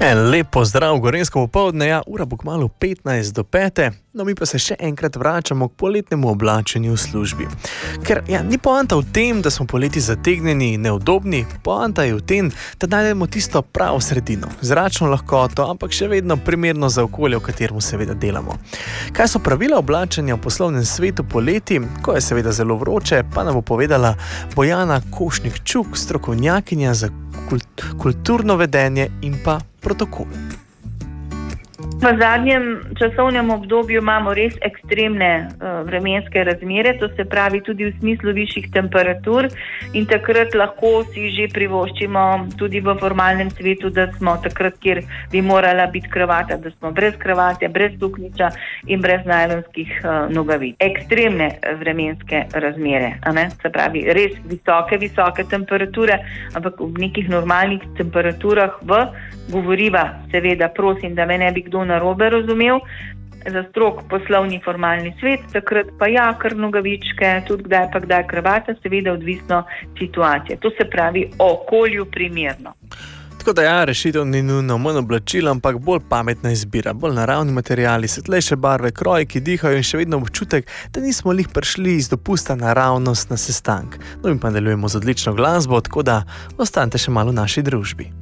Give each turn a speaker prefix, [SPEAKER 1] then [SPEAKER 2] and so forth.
[SPEAKER 1] Lep pozdrav, gorenjsko popoldne, ura bo kmalu 15 do 5, no mi pa se še enkrat vračamo k poletnemu oblačenju v službi. Ker ni poanta v tem, da smo poleti zategnjeni in neudobni, poanta je v tem, da najdemo tisto pravo sredino, zračno lahkoto, ampak še vedno primerno za okolje, v katerem seveda delamo. Kaj so pravila oblačenja v poslovnem svetu poleti, ko je seveda zelo vroče, pa nam bo povedala Bojana Košnik-Čuk, strokovnjakinja za kulturno vedenje in pa protokol.
[SPEAKER 2] V zadnjem časovnem obdobju imamo res ekstremne vremenske razmere, to se pravi tudi v smislu višjih temperatur, in takrat lahko si že privoščimo tudi v formalnem svetu, da smo takrat, kjer bi morala biti kravata, da smo brez kravate, brez suknjiča in brez najlonskih nogavic. Ekstremne vremenske razmere, se pravi res visoke temperature, ampak v nekih normalnih temperaturah govoriva, seveda prosim, da me ne bi kdo narobe razumel, za strog poslovni formalni svet, takrat pa kar nogavičke, tudi kdaj kravata, seveda odvisno situacije. To se pravi okolju primerno.
[SPEAKER 1] Tako da rešitev ni nujno manj oblačil, ampak bolj pametna izbira, bolj naravni materiali, svetlejše barve, kroji, ki dihajo in še vedno občutek, da nismo lih prišli iz dopusta naravnost na sestank. No in pa nadaljujemo z odlično glasbo, tako da ostanite še malo v naši družbi.